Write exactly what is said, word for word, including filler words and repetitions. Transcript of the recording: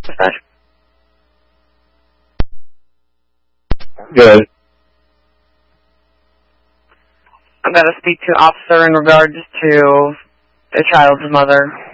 Good. I've got to speak to officer in regards to the child's mother.